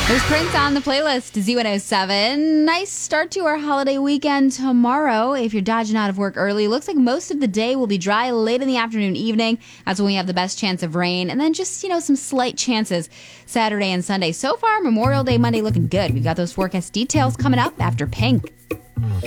There's Prince on the playlist, Z107. Nice start to our holiday weekend tomorrow. If you're dodging out of work early, looks like most of the day will be dry late in the afternoon, evening. That's when we have the best chance of rain. And then just, some slight chances Saturday and Sunday. So far, Memorial Day Monday looking good. We've got those forecast details coming up after Pink.